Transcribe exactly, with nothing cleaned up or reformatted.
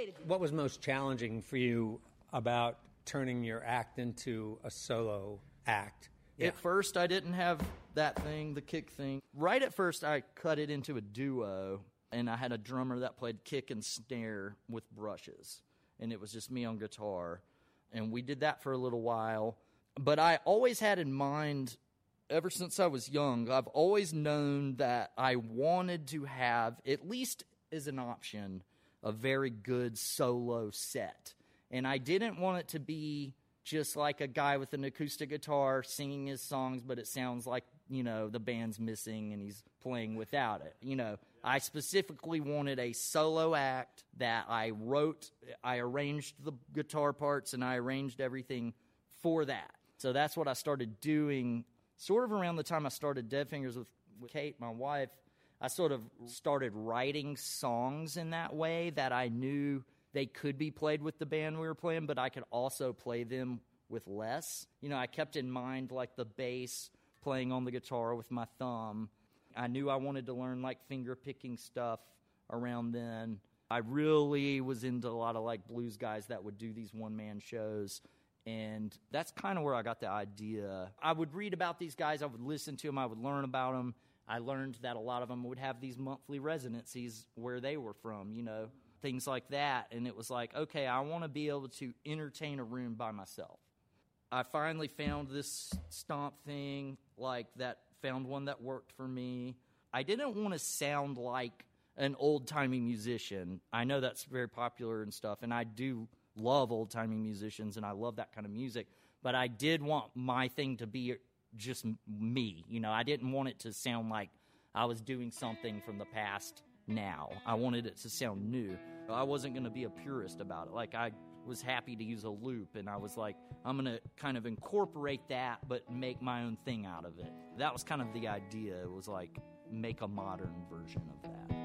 way to do it. What was most challenging for you about turning your act into a solo act? Yeah. At first, I didn't have that thing, the kick thing. Right at first, I cut it into a duo, and I had a drummer that played kick and snare with brushes, and it was just me on guitar. And we did that for a little while. But I always had in mind, ever since I was young, I've always known that I wanted to have, at least as an option, a very good solo set. And I didn't want it to be just like a guy with an acoustic guitar singing his songs, but it sounds like, you know, the band's missing and he's playing without it. You know, I specifically wanted a solo act that I wrote, I arranged the guitar parts, and I arranged everything for that. So that's what I started doing sort of around the time I started Dead Fingers with, with Kate, my wife. I sort of started writing songs in that way that I knew they could be played with the band we were playing, but I could also play them with less. You know, I kept in mind, like, the bass, playing on the guitar with my thumb. I knew I wanted to learn, like, finger-picking stuff around then. I really was into a lot of, like, blues guys that would do these one-man shows, and that's kind of where I got the idea. I would read about these guys. I would listen to them. I would learn about them. I learned that a lot of them would have these monthly residencies where they were from, you know, things like that. And it was like, okay, I want to be able to entertain a room by myself. I finally found this stomp thing, like that, found one that worked for me. I didn't want to sound like an old-timey musician. I know that's very popular and stuff, and I do love old-timey musicians, and I love that kind of music. But I did want my thing to be just me. You know, I didn't want it to sound like I was doing something from the past now. I wanted it to sound new. I wasn't going to be a purist about it. Like, I was happy to use a loop, and I was like, I'm going to kind of incorporate that but make my own thing out of it. That was kind of the idea. It was like, make a modern version of that.